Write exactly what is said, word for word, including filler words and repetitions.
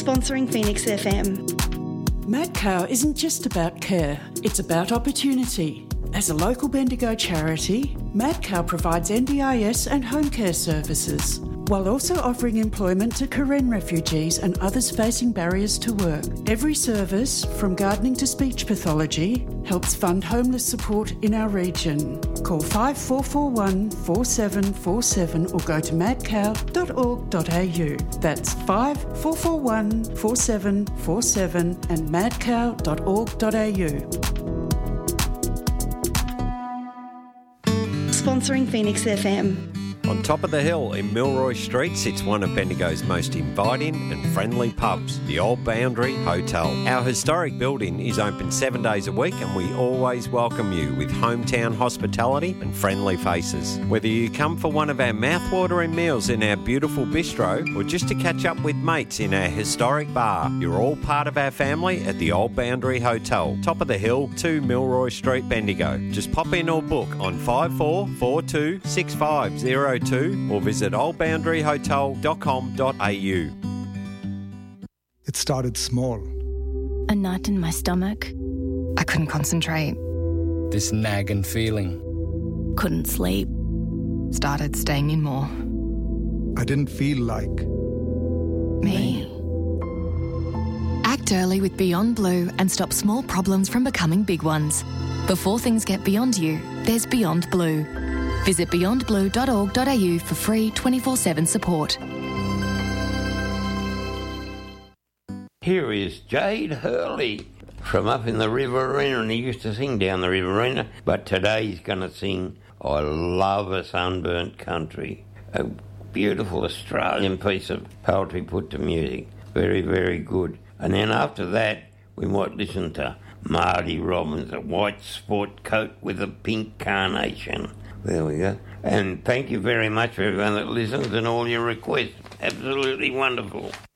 Sponsoring Phoenix F M. Mad Cow isn't just about care, it's about opportunity. As a local Bendigo charity, Mad Cow provides N D I S and home care services, while also offering employment to Karen refugees and others facing barriers to work. Every service, from gardening to speech pathology, helps fund homeless support in our region. Call five four four one, four seven four seven or go to mad cow dot org dot a u. That's five four four one, four seven four seven and mad cow dot org dot a u. Sponsoring Phoenix F M. On top of the hill in Milroy Street sits one of Bendigo's most inviting and friendly pubs, the Old Boundary Hotel. Our historic building is open seven days a week and we always welcome you with hometown hospitality and friendly faces. Whether you come for one of our mouthwatering meals in our beautiful bistro or just to catch up with mates in our historic bar, you're all part of our family at the Old Boundary Hotel, top of the hill, two Milroy Street, Bendigo. Just pop in or book on five four four two, six five zero two or visit old boundary hotel dot com dot a u. It started small. A knot in my stomach. I couldn't concentrate. This nagging feeling. Couldn't sleep. Started staying in more. I didn't feel like Me. Act early with Beyond Blue and stop small problems from becoming big ones. Before things get beyond you, there's Beyond Blue. Visit beyond blue dot org dot a u for free twenty-four seven support. Here is Jade Hurley from up in the Riverina, and he used to sing down the Riverina, but today he's going to sing I Love a Sunburnt Country, a beautiful Australian piece of poetry put to music. Very, very good. And then after that, we might listen to Marty Robbins, a white sport coat with a pink carnation. There we go. And thank you very much for everyone that listens and all your requests. Absolutely wonderful.